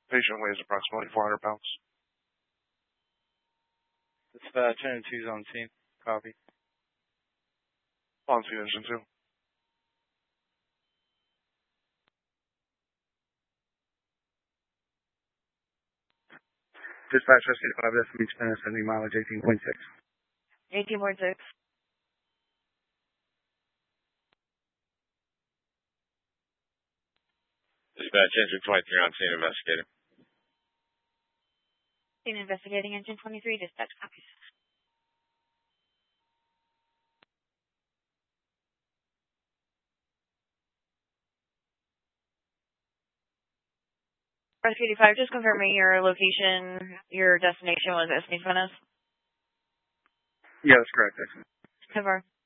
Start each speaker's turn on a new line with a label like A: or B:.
A: Patient weighs approximately 400 pounds.
B: Dispatch, Engine 2's on scene. Copy.
A: On scene, Engine 2.
C: Dispatch, Rescue 5, estimates sending mileage 18.6.
D: 18.6.
E: Dispatch, Engine 23 on scene investigating.
D: Scene investigating, Engine 23, dispatch copies. Rescue 5, just confirming your location, your destination was Estes Venice?
C: Yeah, that's correct.
D: Confirm.